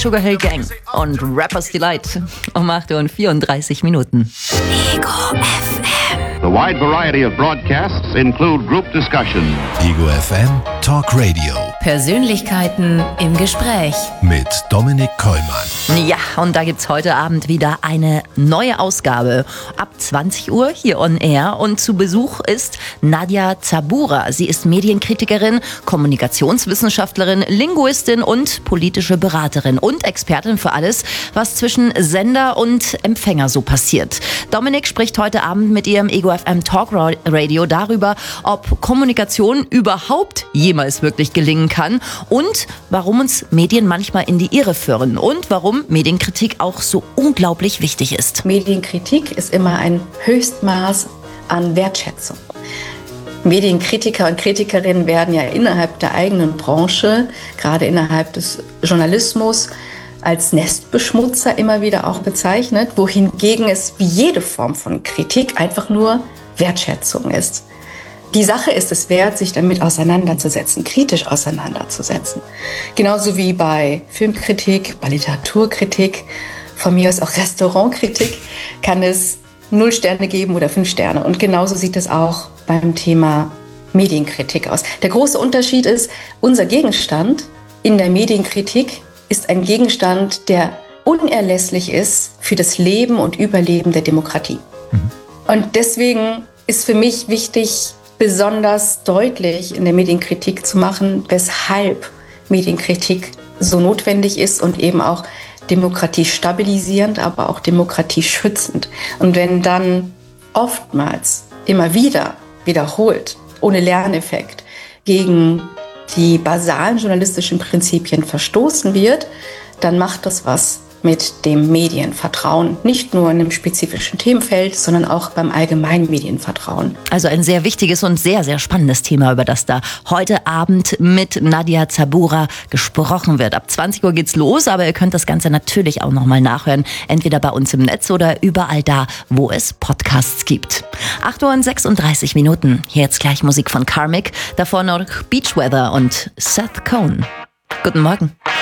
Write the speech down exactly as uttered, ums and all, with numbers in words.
Sugar Hill Gang und Rappers Delight um acht Uhr und vierunddreißig Minuten. Ego F M. The wide variety of broadcasts include group discussion. Ego F M Talk Radio. Persönlichkeiten im Gespräch Mit Dominik Kollmann. Ja, und da gibt's heute Abend wieder eine neue Ausgabe. Ab zwanzig Uhr hier on Air. Und zu Besuch ist Nadja Zabura. Sie ist Medienkritikerin, Kommunikationswissenschaftlerin, Linguistin und politische Beraterin und Expertin für alles, was zwischen Sender und Empfänger so passiert. Dominik spricht heute Abend mit ihr im Ego F M Talk Radio darüber, ob Kommunikation überhaupt jemals wirklich gelingen kann und warum uns Medien manchmal in die Irre führen und warum Medienkritik auch so unglaublich wichtig ist. Medienkritik ist immer ein Höchstmaß an Wertschätzung. Medienkritiker und Kritikerinnen werden ja innerhalb der eigenen Branche, gerade innerhalb des Journalismus, als Nestbeschmutzer immer wieder auch bezeichnet, wohingegen es wie jede Form von Kritik einfach nur Wertschätzung ist. Die Sache ist es wert, sich damit auseinanderzusetzen, kritisch auseinanderzusetzen. Genauso wie bei Filmkritik, bei Literaturkritik, von mir aus auch Restaurantkritik, kann es null Sterne geben oder fünf Sterne. Und genauso sieht es auch beim Thema Medienkritik aus. Der große Unterschied ist, unser Gegenstand in der Medienkritik ist ein Gegenstand, der unerlässlich ist für das Leben und Überleben der Demokratie. Mhm. Und deswegen ist für mich wichtig, besonders deutlich in der Medienkritik zu machen, weshalb Medienkritik so notwendig ist und eben auch Demokratie stabilisierend, aber auch Demokratie schützend. Und wenn dann oftmals immer wieder wiederholt, ohne Lerneffekt, gegen die basalen journalistischen Prinzipien verstoßen wird, dann macht das was mit dem Medienvertrauen. Nicht nur in einem spezifischen Themenfeld, sondern auch beim allgemeinen Medienvertrauen. Also ein sehr wichtiges und sehr, sehr spannendes Thema, über das da heute Abend mit Nadja Zabura gesprochen wird. Ab zwanzig Uhr geht's los, aber ihr könnt das Ganze natürlich auch nochmal nachhören. Entweder bei uns im Netz oder überall da, wo es Podcasts gibt. acht Uhr und sechsunddreißig Minuten. Hier jetzt gleich Musik von Karmic. Davor noch Beach Weather und Seth Cohn. Guten Morgen.